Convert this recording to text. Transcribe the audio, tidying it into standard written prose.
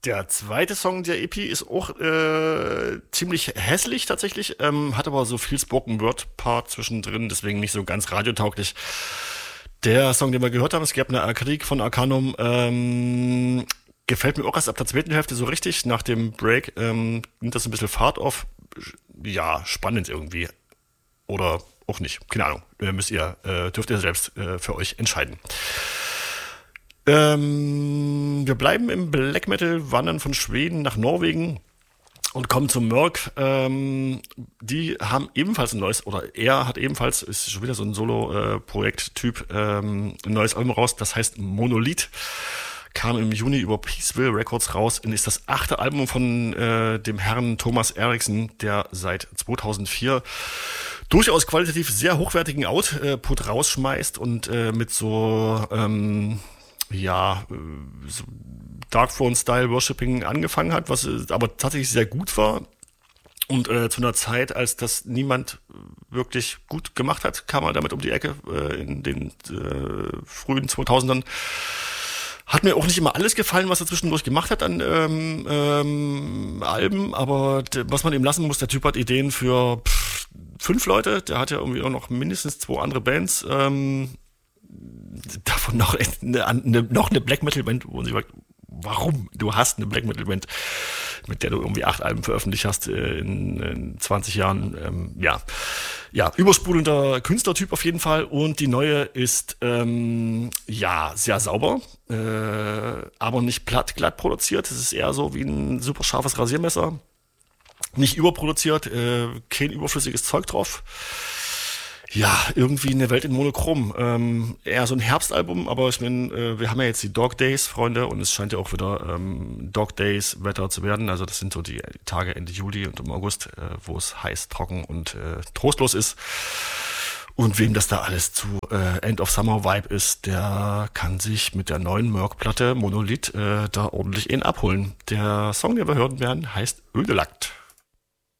Der zweite Song der EP ist auch ziemlich hässlich tatsächlich, hat aber so viel Spoken-Word-Part zwischendrin, deswegen nicht so ganz radiotauglich. Der Song, den wir gehört haben, es gab eine Kritik von Arcanum, gefällt mir auch erst ab der zweiten Hälfte so richtig. Nach dem Break nimmt das ein bisschen Fahrt auf. Ja, spannend irgendwie. Oder auch nicht. Keine Ahnung. Dürft ihr selbst für euch entscheiden. Wir bleiben im Black Metal, wandern von Schweden nach Norwegen und kommen zum Mörk. Die haben ebenfalls ein neues, oder er hat ebenfalls, ist schon wieder so ein Solo-Projekt-Typ, ein neues Album raus, das heißt Monolith. Kam im Juni über Peaceville Records raus und ist das 8. Album von dem Herrn Thomas Eriksen, der seit 2004 durchaus qualitativ sehr hochwertigen Output rausschmeißt und mit so so Darkthrone-Style Worshipping angefangen hat, was aber tatsächlich sehr gut war. Und zu einer Zeit, als das niemand wirklich gut gemacht hat, kam er damit um die Ecke in den frühen 2000ern. Hat mir auch nicht immer alles gefallen, was er zwischendurch gemacht hat an Alben, aber was man ihm lassen muss, der Typ hat Ideen für 5 Leute, der hat ja irgendwie auch noch mindestens 2 andere Bands, davon noch eine Black Metal Band, wo man sich fragt, warum? Du hast eine Black Metal Band, mit der du irgendwie 8 Alben veröffentlicht hast in 20 Jahren. Übersprudelnder Künstlertyp auf jeden Fall. Und die neue ist sehr sauber, aber nicht glatt produziert. Es ist eher so wie ein super scharfes Rasiermesser. Nicht überproduziert, kein überflüssiges Zeug drauf. Ja, irgendwie eine Welt in Monochrom. Eher so ein Herbstalbum, aber ich meine, wir haben ja jetzt die Dog Days, Freunde, und es scheint ja auch wieder Dog Days Wetter zu werden. Also das sind so die Tage Ende Juli und im August, wo es heiß, trocken und trostlos ist. Und wem das da alles zu End of Summer Vibe ist, der kann sich mit der neuen Mörk-Platte Monolith da ordentlich abholen. Der Song, den wir hören werden, heißt Ödelakt.